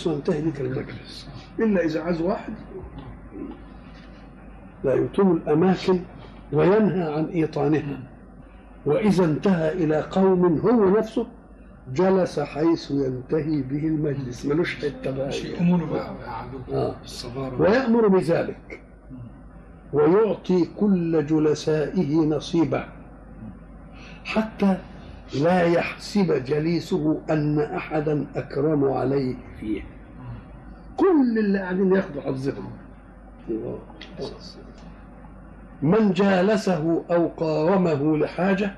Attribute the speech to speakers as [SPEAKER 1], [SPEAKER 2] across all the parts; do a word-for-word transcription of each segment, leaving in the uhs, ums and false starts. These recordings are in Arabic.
[SPEAKER 1] وانتهي بك المجلس، إلا إذا عايز واحد لا يطيل الأماكن وينهى عن إيطانها. وإذا انتهى إلى قوم هو نفسه جلس حيث ينتهي به المجلس، ملوش حتة بقى
[SPEAKER 2] يأمر بقى
[SPEAKER 1] آه. ويأمر بذلك ويعطي كل جلسائه نصيبه، حتى لا يحسب جليسه أن أحدا أكرم عليه فيه. كل اللي قاعدين ياخدوا حظهم. من جالسه أو قاومه لحاجة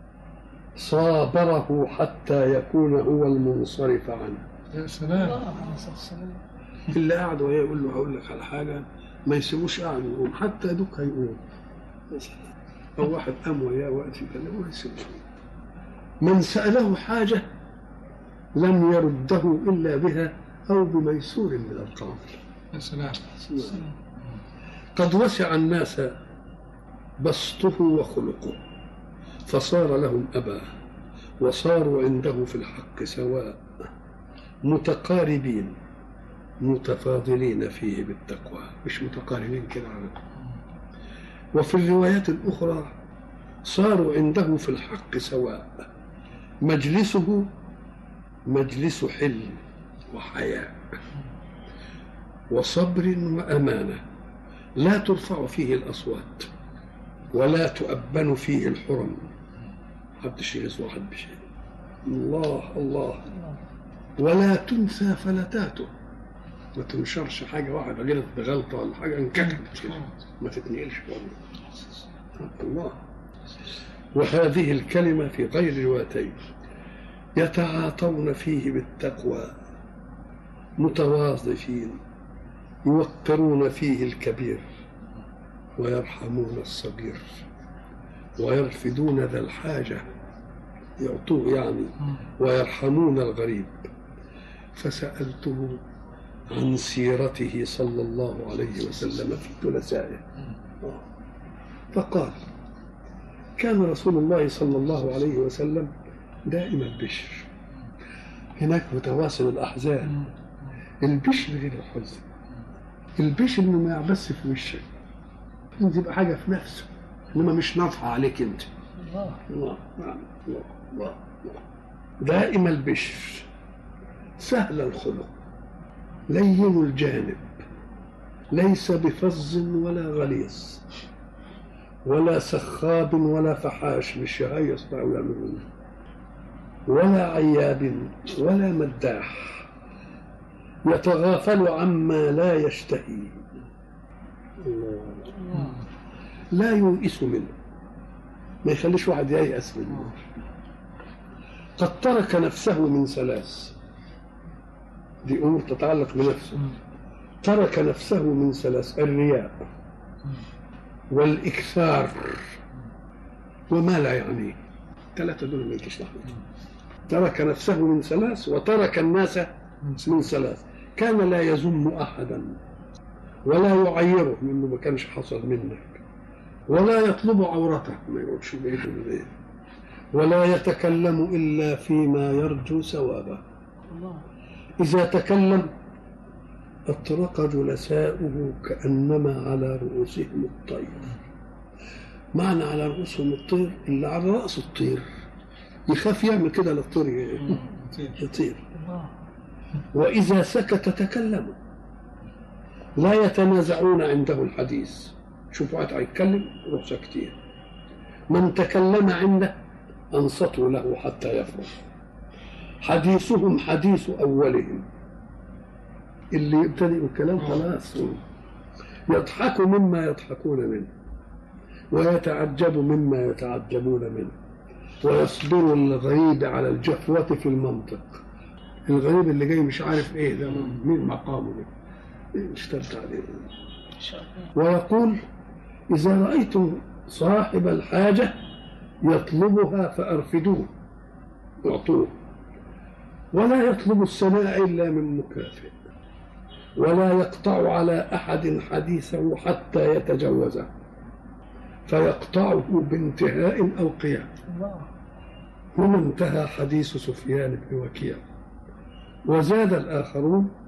[SPEAKER 1] صابره حتى يكون هو المنصرف عنه.
[SPEAKER 2] يا سلام.
[SPEAKER 1] اللي قاعد وهي يقول له هقول لك على حاجة ما يسيبوش قاعد يقوم، حتى دوك هيقوم. أو واحد قام وياه وقت يكلمه ما يسيبوش. من سأله حاجة لم يرده إلا بها أو بميسور من القول.
[SPEAKER 2] يا سلام.
[SPEAKER 1] قد وسع الناس بسطه وخلقه فصار لهم أبا، وصاروا عنده في الحق سواء، متقاربين متفاضلين فيه بالتقوى، مش متقاربين كده. وفي الروايات الأخرى صاروا عنده في الحق سواء، مجلسه مجلس حلم وحياء وصبر وأمانة، لا ترفع فيه الأصوات ولا تؤبن فيه الحرم، محدش يغز واحد بشيء. الله الله. ولا تنسى فلتاته، ما تنشرش حاجة واحدة غلط بغلطة ولا حاجة انكتبت ما تتنقلش والله. الله. وهذه الكلمة في غير روايتين، يتعاطون فيه بالتقوى متواظفين، يوقرون فيه الكبير ويرحمون الصغير، ويرفدون ذا الحاجة يعطوه يعني، ويرحمون الغريب. فسألته عن سيرته صلى الله عليه وسلم في جلسائه فقال كان رسول الله صلى الله عليه وسلم دائما البشر. هناك متواصل الأحزان، البشر غير الحزن. البشر انه ما يعبس في وشك، انت تبقى حاجه في نفسه، انما مش نافعه عليك انت. الله الله الله الله, الله. دائم البشر، سهل الخلق، لين الجانب، ليس بفظ ولا غليظ ولا سخاب ولا فحاش، مش يهيص بقى ويعمل، ولا عياب ولا مداح، يتغافل عما لا يشتهي، لا ييئس منه، ما يخليش واحد ييأس منه. قد ترك نفسه من ثلاث، دي أمور تتعلق بنفسه. ترك نفسه من ثلاث: الرياء والإكثار وما لا يعنيه. ثلاثة دول ما يجيش ناحيته. ترك نفسه من ثلاث وترك الناس من ثلاث. كان لا يذم أحدا ولا يعيره منه ما كانش حصل منك، ولا يطلب عورته ما يقولش بإيده بإيده، ولا يتكلم إلا فيما يرجو ثوابه. إذا تكلم أطرق جلساؤه كأنما على رؤوسهم الطير. معنى على رؤوسهم الطير اللي على رأس الطير يخاف يعمل كده للطير يطير. وإذا سكت تكلموا، لا يتنازعون عنده الحديث. شوفوا واحد هيتكلم روح ساكتين، من تكلم عنده أنصتوا له حتى يفرغ. حديثهم حديث أولهم، اللي يبتدئ الكلام خلاص يضحك مما يضحكون منه ويتعجب مما يتعجبون منه، ويصبر الغريب على الجفوة في المنطق. الغريب اللي جاي مش عارف ايه ده مين مقامه ده اشترط عليه. ويقول إذا رأيتم صاحب الحاجة يطلبها فأرفدوه اعطوه، ولا يطلب السماع إلا من مكافئ، ولا يقطع على أحد حديثه حتى يتجوزه فيقطعه بانتهاء أو قيام. هنا انتهى حديث سفيان بن وكيع. وزاد الآخرون